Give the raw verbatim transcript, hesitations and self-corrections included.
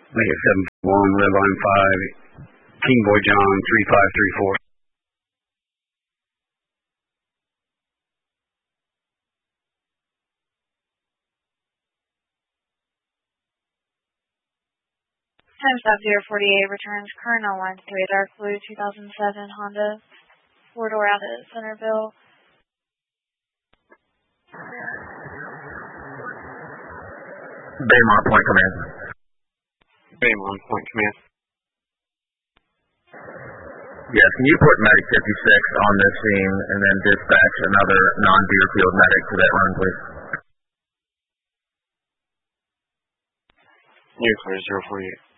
Make it seven one, red line five, King Boy John, three five three four. Timestop zero forty-eight returns Colonel line three, Dark Blue two thousand seven Honda, four-door out at Centerville. Baymont Point Command. Baymont Point Command. Yes, can you put Medic fifty-six on this scene and then dispatch another non-Deerfield medic to that run, please? You're clear, zero forty-eight.